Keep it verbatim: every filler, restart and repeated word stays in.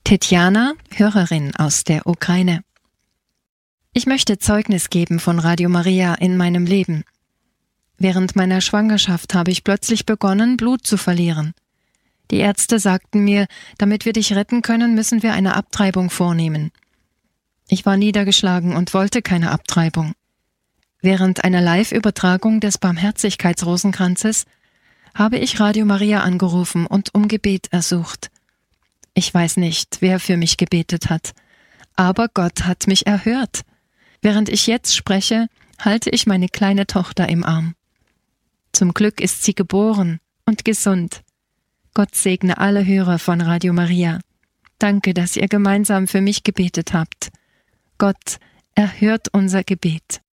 Tetjana, Hörerin aus der Ukraine. Ich möchte Zeugnis geben von Radio Maria in meinem Leben. Während meiner Schwangerschaft habe ich plötzlich begonnen, Blut zu verlieren. Die Ärzte sagten mir, damit wir dich retten können, müssen wir eine Abtreibung vornehmen. Ich war niedergeschlagen und wollte keine Abtreibung. Während einer Live-Übertragung des Barmherzigkeitsrosenkranzes habe ich Radio Maria angerufen und um Gebet ersucht. Ich weiß nicht, wer für mich gebetet hat, aber Gott hat mich erhört. Während ich jetzt spreche, halte ich meine kleine Tochter im Arm. Zum Glück ist sie geboren und gesund. Gott segne alle Hörer von Radio Maria. Danke, dass ihr gemeinsam für mich gebetet habt. Gott erhört unser Gebet.